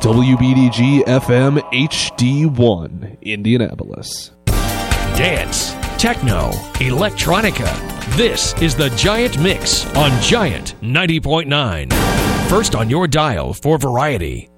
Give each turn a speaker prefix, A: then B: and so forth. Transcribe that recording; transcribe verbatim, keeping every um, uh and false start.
A: W B D G F M H D one, Indianapolis.
B: Dance, techno, electronica. This is the Giant Mix on Giant ninety point nine. First on your dial for variety.